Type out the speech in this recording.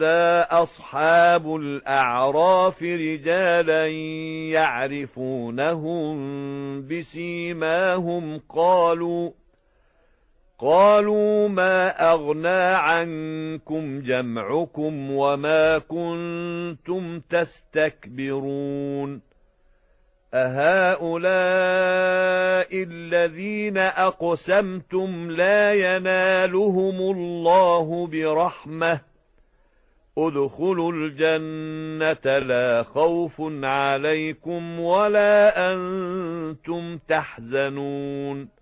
أصحاب الأعراف رجالا يعرفونهم بسيماهم قالوا ما أغنى عنكم جمعكم وما كنتم تستكبرون أهؤلاء الذين أقسمتم لا ينالهم الله برحمة ادخلوا الجنة لا خوف عليكم ولا أنتم تحزنون